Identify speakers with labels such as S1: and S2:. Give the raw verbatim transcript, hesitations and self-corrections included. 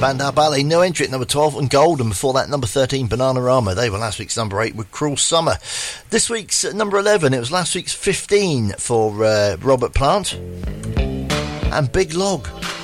S1: Bandar Ballet, no entry at number twelve, and Golden before that, number thirteen, Bananarama. They were last week's number eight with Cruel Summer. This week's number eleven, it was last week's fifteen for uh, Robert Plant and Big Log.